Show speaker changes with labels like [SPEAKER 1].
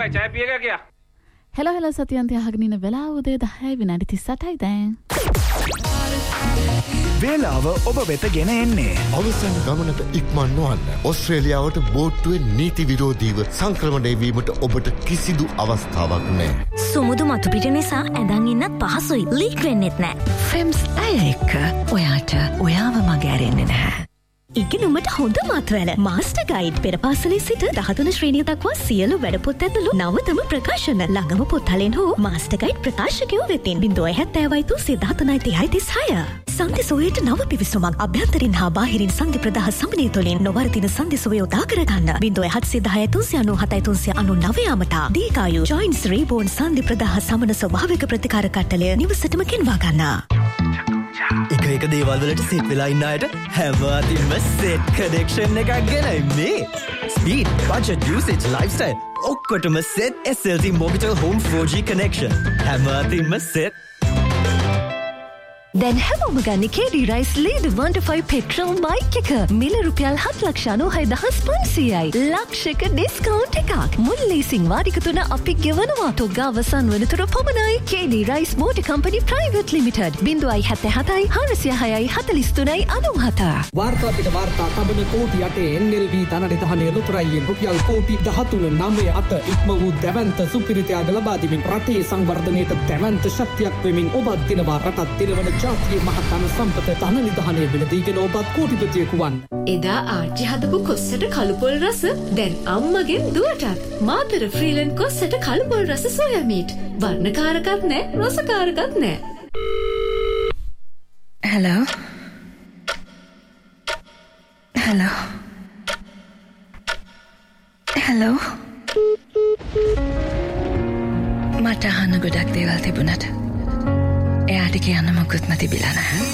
[SPEAKER 1] भाई चाय पिएगा क्या?
[SPEAKER 2] hello සතියන්තය අහගෙන ඉන්න වෙලාව උදේ 10:38යි දැන්.
[SPEAKER 3] වේලාව ඔබ වෙත ගෙන එන්නේ
[SPEAKER 4] අවසන් ගමනට ඉක්මන් නොවන්න. ඕස්ට්‍රේලියාවට බෝට්ටුවෙන් නීති විරෝධීව සංක්‍රමණය වීමට ඔබට කිසිදු අවස්ථාවක් නැහැ.
[SPEAKER 5] සුමුදු මතු පිට නිසා ඇඳන් ඉන්නත් පහසුයි. ලීක් වෙන්නෙත් නැහැ.
[SPEAKER 6] ෆ්‍රෙම්ස් අය එක්ක ඔයාට ඔයාව මග ඇරෙන්නේ නැහැ.
[SPEAKER 5] ඉගෙනුමට හොඳ මාතවැල මාස්ටර් ගයිඩ් පෙරපාසලේ සිට 13 ශ්‍රේණිය දක්වා සියලු වැඩපොත් ඇතුළු නවතම ප්‍රකාශන ළඟම පොත්හලෙන් හෝ මාස්ටර් ගයිඩ් ප්‍රකාශකයෝ වෙතින් 070 සංදිසුවේට නව පිවිසුමක් අභ්‍යන්තරින් හා බාහිරින් සංදි ප්‍රදාහ සමනය තුළින් නොවර්තින සංදිසුවේ උදා කරගන්න 070 යාමතා දීකායු ජොයින්ස් රේබෝන් සංදි ප්‍රදාහ සමන ස්වභාවික ප්‍රතිකාර කට්ටලය නිවසටම ගෙන්වා ගන්න.
[SPEAKER 7] එක දේවල් වලට සෙට් වෙලා ඉන්න අයට හැම අතින්ම සෙට් කනෙක්ෂන් එකක් ගෙනයි මේ. ස්පීඩ්, බජට්, යූසේජ්, ලයිෆ්ස්ටයිල් ඔක්කොටම set SLT Mobitel Home 4G connection. හැම අතින්ම සෙට්.
[SPEAKER 6] දැන් හැමෝම ගන්න KD Rice Lead 1-5 petrol bike එක. මිල රුපියල් 7,96,500යි. ලක්ෂයක ඩිස්කවුන්ට් එකක්. මුල් ලීසින් වාරික තුන අපි ගෙවනවා. තොග අවසන් වනතුර පමණයි. KD Rice Motor Company Private Limited 077 406 43 97.
[SPEAKER 8] වාර්තා පිට වාර්තා තබන කෝටි 8 NLV ධනනිධානයේ ලොතරයියෙන් රුපියල් කෝටි 13.9 ඉක්ම වූ දැවැන්ත සුපිරිතයාද ලබා දෙමින් රටේ සංවර්ධනයට දැවැන්ත ශක්තියක් වෙමින් ඔබත් දිනවා රටත් දිනවන ජාතිය මහතන සම්පත ධනනිධානයේ වෙලදීගෙන ඔබත් කෝටිපතියෙකු වන්න.
[SPEAKER 9] එදා ආච්චි හදපු කොස්සට කළුපොල් රස දැන් අම්මගෙන් දුවටත් මාතර ෆ්‍රීලන් කොස්සට කළුපොල් රස සෝයා මීට් වර්ණකාරකත් නැහැ රසකාරකත් නැහැ.
[SPEAKER 6] hello මට අහන්න ගොඩක් දේවල් තිබුණට එයාට කියන්න මොකුත්ම තිබිලා නැහැ.